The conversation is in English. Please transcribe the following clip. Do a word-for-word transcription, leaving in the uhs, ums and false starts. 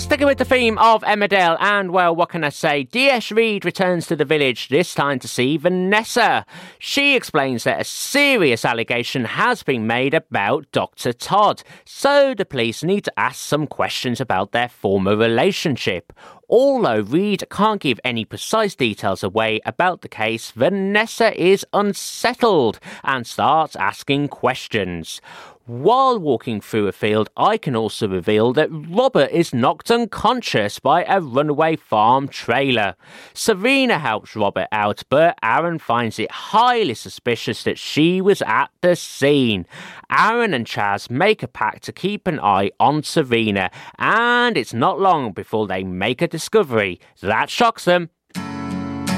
Sticking with the theme of Emmerdale, and well, what can I say? D S Reed returns to the village, this time to see Vanessa. She explains that a serious allegation has been made about Doctor Todd, so the police need to ask some questions about their former relationship. Although Reed can't give any precise details away about the case, Vanessa is unsettled and starts asking questions. While walking through a field, I can also reveal that Robert is knocked unconscious by a runaway farm trailer. Serena helps Robert out, but Aaron finds it highly suspicious that she was at the scene. Aaron and Chaz make a pact to keep an eye on Serena, and it's not long before they make a discovery that shocks them.